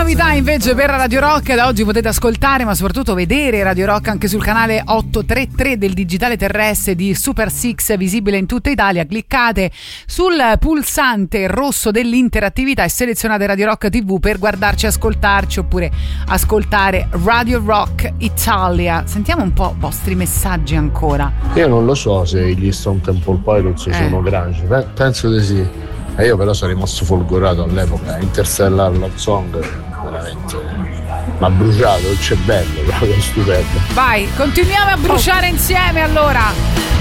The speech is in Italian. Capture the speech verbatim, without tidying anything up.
novità invece per Radio Rock, da oggi potete ascoltare ma soprattutto vedere Radio Rock anche sul canale ottocentotrentatré del digitale terrestre di Super Six, visibile in tutta Italia. Cliccate sul pulsante rosso dell'interattività e selezionate Radio Rock tivù per guardarci, ascoltarci oppure ascoltare Radio Rock Italia. Sentiamo un po' i vostri messaggi ancora. Io non lo so se gli Stone Temple Pilots eh. sono grandi, penso di sì. E io però sono rimasto folgorato all'epoca. Interstellar Love Song veramente mi ha bruciato il cervello, proprio stupendo. Vai, continuiamo a bruciare oh. insieme allora.